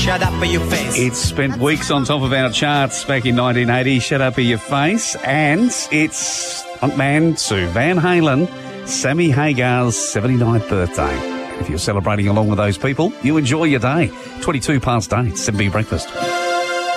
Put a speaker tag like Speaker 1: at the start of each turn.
Speaker 1: Shut Up or Your Face.
Speaker 2: It spent weeks on top of our charts back in 1980, Shut Up or Your Face, and it's frontman to Van Halen, Sammy Hagar's 79th birthday. If you're celebrating along with those people, you enjoy your day. 22 past 8, 7B Breakfast.